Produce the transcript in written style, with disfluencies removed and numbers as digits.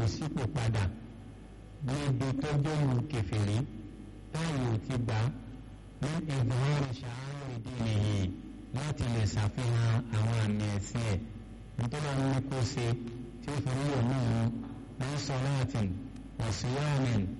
sípò padà níbi tó gbóhùn kèfèrí táyì ò ti gbà ní ìdúró ṣàárò ìdí nìyí láti lè ṣàfihàn àwọn àmì ẹ̀sìn ẹ̀ nítorí àwọn ní kó ṣe tí ó fi rí òun ní sọ́láàtìn ọ̀síwáàmìn